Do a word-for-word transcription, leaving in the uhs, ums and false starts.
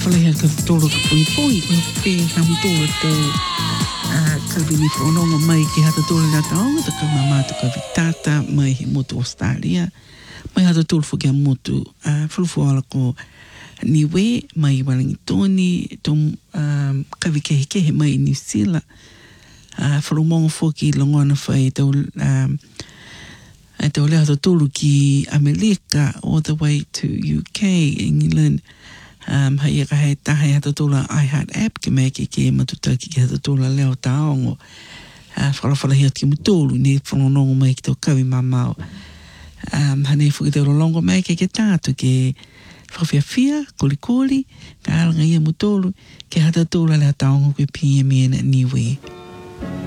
whalawhalai ka tōro ka pui pui, ka pē ka mtōra tau ka vini whanonga mai ki hata tōra la taonga, ta ka mamātu ka vitata mai he motu Australia, mai hata tōra whukia motu whulufuala ko niwe, mai Wellingtoni, tō ka vikehi kehe mai New Zealand, whalumonga whoki longona whai tau tau lea hata tōru ki Amerika all the way to U K, England. Um, hai eka hei tahe hata tōla iHeart app ke mea ke ke matutaki ki hata tōla leo taongo. Uh, whalawhalahi atu ki mutōlu ne whanonongo mai ki tō kawi mamau. Um, hane whuki te rolongo mai ke ke tātu ke whawhiawhia, koli koli, ka alanga ia mutōlu ke hata tōla leo taongo ke P M N niwe.